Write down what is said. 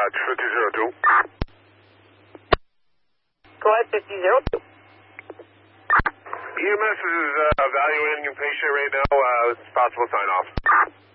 5002. Go ahead, 5002. EMS is evaluating your patient right now. It's possible sign off.